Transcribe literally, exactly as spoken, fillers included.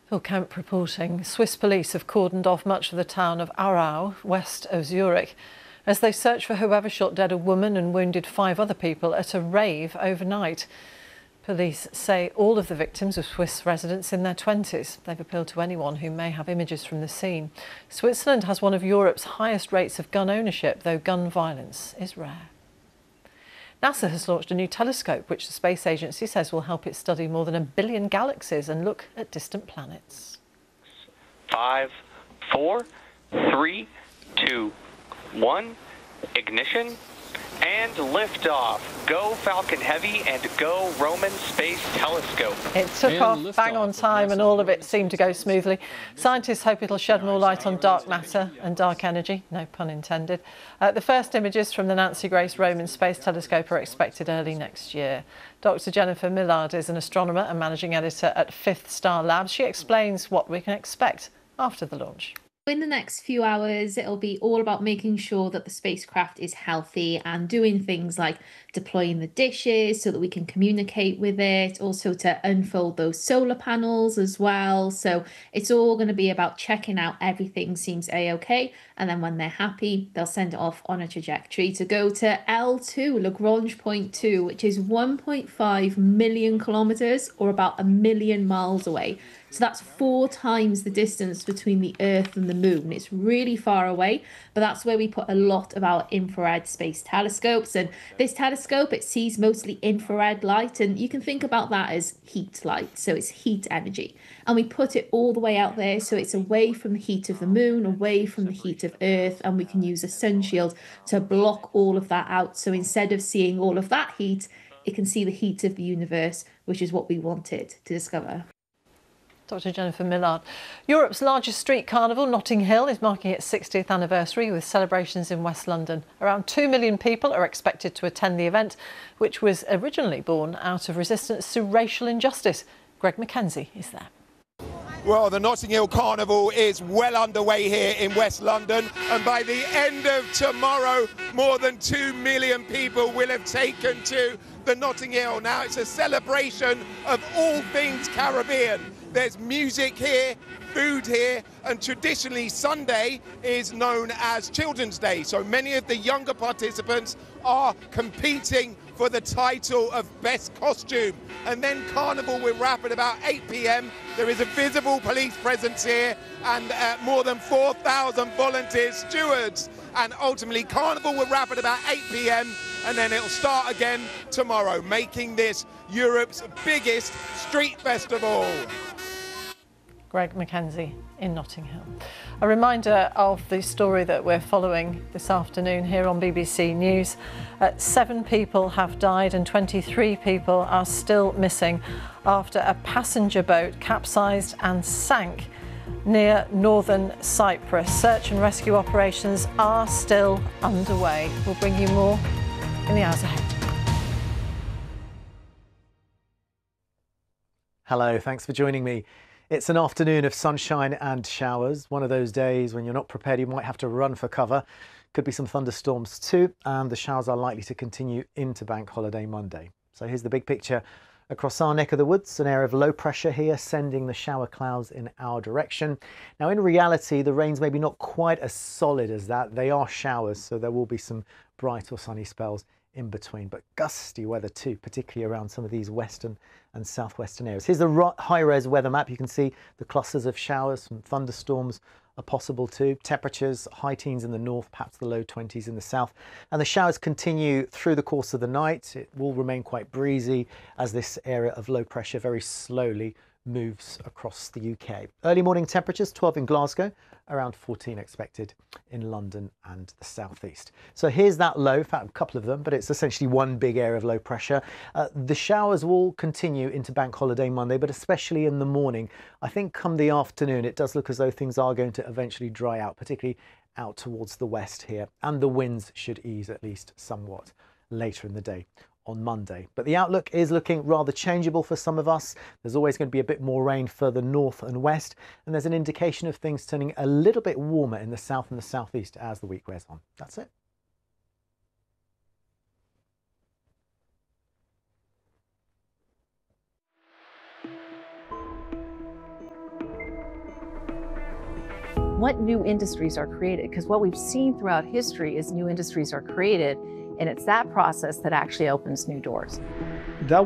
Phil Kemp reporting. Swiss police have cordoned off much of the town of Aarau, west of Zurich, as they search for whoever shot dead a woman and wounded five other people at a rave overnight. Police say all of the victims were Swiss residents in their twenties. They've appealed to anyone who may have images from the scene. Switzerland has one of Europe's highest rates of gun ownership, though gun violence is rare. NASA has launched a new telescope, which the space agency says will help it study more than a billion galaxies and look at distant planets. Five, four, three, two, one, ignition, and liftoff. Go Falcon Heavy and go Roman Space Telescope. It took And off liftoff bang on of time and NASA all of it Roman seemed to Space go smoothly. Telescope. Scientists hope it'll shed more light on dark matter and dark energy, no pun intended. Uh, the first images from the Nancy Grace Roman Space Telescope are expected early next year. Doctor Jennifer Millard is an astronomer and managing editor at Fifth Star Labs. She explains what we can expect after the launch. In the next few hours, it'll be all about making sure that the spacecraft is healthy and doing things like deploying the dishes so that we can communicate with it, also to unfold those solar panels as well. So it's all going to be about checking out everything seems a-okay. And then when they're happy, they'll send it off on a trajectory to go to L two, Lagrange point two, which is one point five million kilometers or about a million miles away. So that's four times the distance between the Earth and the Moon. It's really far away, but that's where we put a lot of our infrared space telescopes. And this telescope, it sees mostly infrared light, and you can think about that as heat light. So it's heat energy. And we put it all the way out there, so it's away from the heat of the Moon, away from the heat of Earth, and we can use a sun shield to block all of that out. So instead of seeing all of that heat, it can see the heat of the universe, which is what we wanted to discover. Doctor Jennifer Millard. Europe's largest street carnival, Notting Hill, is marking its sixtieth anniversary with celebrations in West London. Around two million people are expected to attend the event, which was originally born out of resistance to racial injustice. Greg Mackenzie is there. Well, the Notting Hill Carnival is well underway here in West London, and by the end of tomorrow, more than two million people will have taken to the Notting Hill. Now, it's a celebration of all things Caribbean. There's music here, food here, and traditionally Sunday is known as Children's Day. So many of the younger participants are competing for the title of Best Costume. And then Carnival will wrap at about eight p m. There is a visible police presence here and uh, more than four thousand volunteer stewards. And ultimately Carnival will wrap at about eight p m and then it'll start again tomorrow, making this Europe's biggest street festival. Greg Mackenzie in Notting Hill. A reminder of the story that we're following this afternoon here on B B C News. Uh, seven people have died and twenty-three people are still missing after a passenger boat capsized and sank near northern Cyprus. Search and rescue operations are still underway. We'll bring you more in the hours ahead. Hello, thanks for joining me. It's an afternoon of sunshine and showers. One of those days when you're not prepared, you might have to run for cover. Could be some thunderstorms too, and the showers are likely to continue into Bank Holiday Monday. So here's the big picture across our neck of the woods. An area of low pressure here sending the shower clouds in our direction. Now in reality, the rain's maybe not quite as solid as that. They are showers, so there will be some bright or sunny spells in between, but gusty weather too, particularly around some of these western and southwestern areas. Here's the high-res weather map. You can see the clusters of showers, some thunderstorms are possible too. Temperatures high teens in the north, perhaps the low twenties in the south, and the showers continue through the course of the night. It will remain quite breezy as this area of low pressure very slowly moves across the U K. Early morning temperatures twelve in Glasgow, around fourteen expected in London and the southeast. So here's that low, in fact a couple of them, but it's essentially one big area of low pressure. Uh, the showers will continue into Bank Holiday Monday, but especially in the morning. I think come the afternoon it does look as though things are going to eventually dry out, particularly out towards the west here, and the winds should ease at least somewhat later in the day on Monday. But the outlook is looking rather changeable for some of us. There's always going to be a bit more rain further north and west, and there's an indication of things turning a little bit warmer in the south and the southeast as the week wears on. That's it. what new industries are created, because what we've seen throughout history is new industries are created, and it's that process that actually opens new doors. That